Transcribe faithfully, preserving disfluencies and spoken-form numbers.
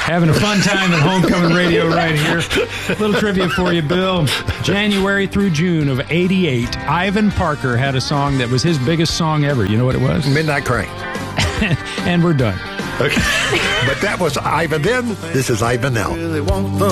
Having a fun time at Homecoming Radio right here. A little trivia for you, Bill. January through June of eighty-eight, Ivan Parker had a song that was his biggest song ever. You know what it was? Midnight Crane. And we're done. Okay. But that was Ivan then. This is Ivan now.